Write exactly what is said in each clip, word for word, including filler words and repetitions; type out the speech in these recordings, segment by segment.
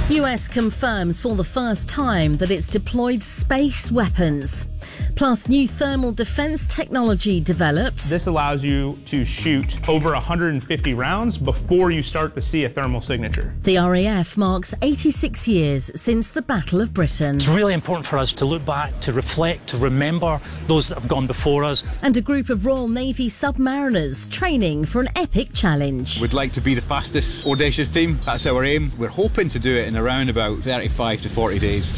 U S confirms for the first time that it's deployed space weapons. Plus, new thermal defense technology developed. This allows you to shoot over one hundred fifty rounds before you start to see a thermal signature. The R A F marks eighty-six years since the Battle of Britain. It's really important for us to look back, to reflect, to remember those that have gone before us. And a group of Royal Navy submariners training for an epic challenge. We'd like to be the fastest audacious team. That's our aim. We're hoping to do it in around about thirty-five to forty days.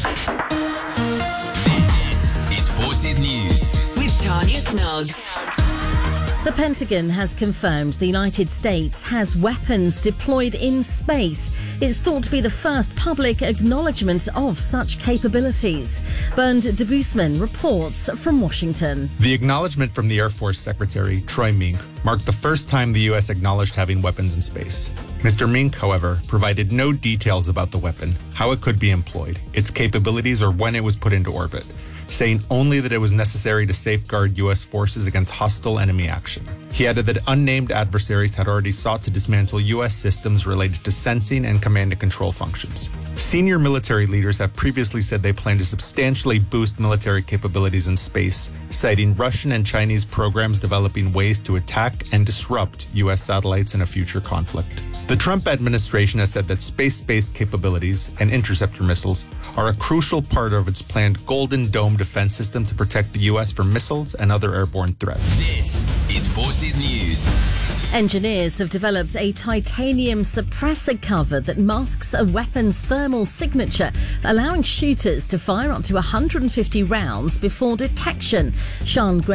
Forces News with Tanya Snoggs. The Pentagon has confirmed the United States has weapons deployed in space. It's thought to be the first public acknowledgement of such capabilities. Bernd de Boosman reports from Washington. The acknowledgement from the Air Force Secretary, Troy Mink, marked the first time the U S acknowledged having weapons in space. Mister Mink, however, provided no details about the weapon, how it could be employed, its capabilities, or when it was put into orbit, saying only that it was necessary to safeguard U S forces against hostile enemy action. He added that unnamed adversaries had already sought to dismantle U S systems related to sensing and command and control functions. Senior military leaders have previously said they plan to substantially boost military capabilities in space, citing Russian and Chinese programs developing ways to attack and disrupt U S satellites in a future conflict. The Trump administration has said that space-based capabilities and interceptor missiles are a crucial part of its planned Golden Dome defense system to protect the U S from missiles and other airborne threats. This is Forces News. Engineers have developed a titanium suppressor cover that masks a weapon's thermal signature, allowing shooters to fire up to one hundred fifty rounds before detection. Sean Gray